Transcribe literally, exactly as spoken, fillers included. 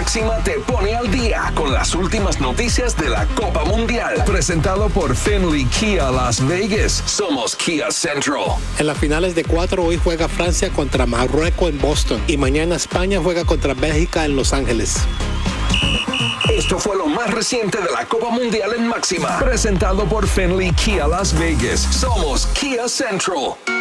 Máxima te pone al día con las últimas noticias de la Copa Mundial. Presentado por Finley Kia Las Vegas. Somos Kia Central. En las finales de cuatro, hoy juega Francia contra Marruecos en Boston. Y mañana España juega contra Bélgica en Los Ángeles. Esto fue lo más reciente de la Copa Mundial en Máxima. Presentado por Finley Kia Las Vegas. Somos Kia Central.